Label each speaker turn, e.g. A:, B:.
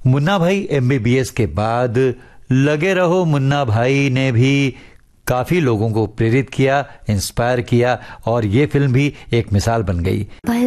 A: मुन्ना भाई MBBS के बाद लगे रहो मुन्ना भाई ने भी काफी लोगों को प्रेरित किया, इंस्पायर किया और ये फिल्म भी एक मिसाल बन गई।